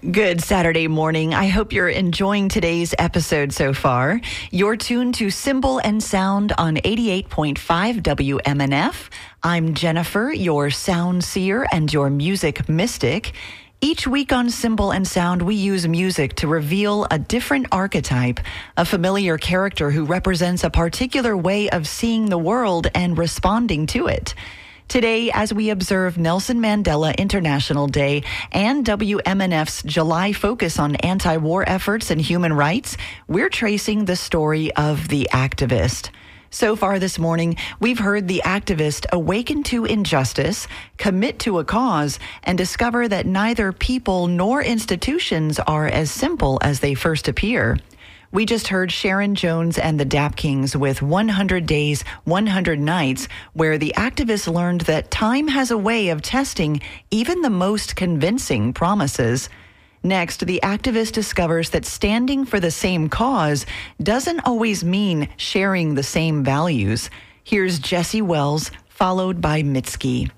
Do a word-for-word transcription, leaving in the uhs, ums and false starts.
Good Saturday morning. I hope you're enjoying today's episode so far. You're tuned to Symbol and Sound on eighty-eight point five W M N F. I'm Jennifer, your sound seer and your music mystic. Each week on Symbol and Sound, we use music to reveal a different archetype, a familiar character who represents a particular way of seeing the world and responding to it. Today, as we observe Nelson Mandela International Day and W M N F's July focus on anti-war efforts and human rights, we're tracing the story of the activist. So far this morning, we've heard the activist awaken to injustice, commit to a cause, and discover that neither people nor institutions are as simple as they first appear. We just heard Sharon Jones and the Dap Kings with one hundred days, one hundred nights, where the activists learned that time has a way of testing even the most convincing promises. Next, the activist discovers that standing for the same cause doesn't always mean sharing the same values. Here's Jesse Wells, followed by Mitski.